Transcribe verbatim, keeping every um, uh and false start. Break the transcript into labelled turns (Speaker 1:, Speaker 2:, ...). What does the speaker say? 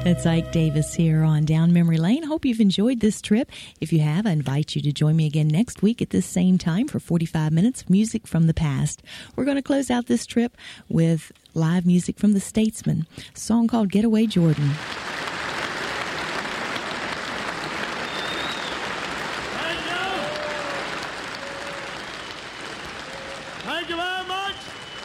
Speaker 1: That's Ike Davis here on Down Memory Lane. Hope you've enjoyed this trip. If you have, I invite you to join me again next week at this same time for forty-five minutes of music from the past. We're going to close out this trip with live music from the Statesmen, a song called Getaway Jordan.